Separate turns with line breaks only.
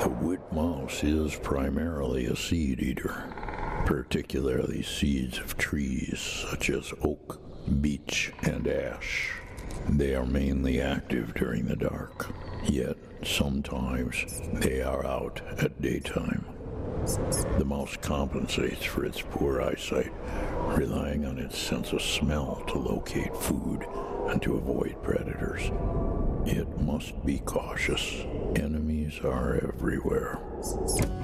The wood mouse is primarily a seed eater, particularly seeds of trees such as oak, beech, and ash. They are mainly active during the dark, yet sometimes they are out at daytime. The mouse compensates for its poor eyesight, relying on its sense of smell to locate food and to avoid predators. It must be cautious. Enemies are everywhere.